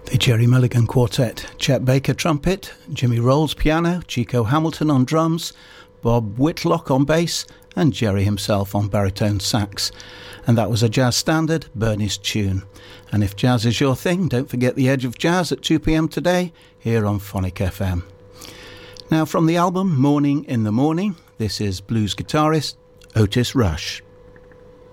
The Jerry Mulligan Quartet, Chet Baker trumpet, Jimmy Rolls piano, Chico Hamilton on drums, Bob Whitlock on bass, and Jerry himself on baritone sax. And that was a jazz standard, Bernie's Tune. And if jazz is your thing, don't forget the Edge of Jazz at 2 p.m. today, here on Phonic FM. Now from the album Morning in the Morning, this is blues guitarist Otis Rush.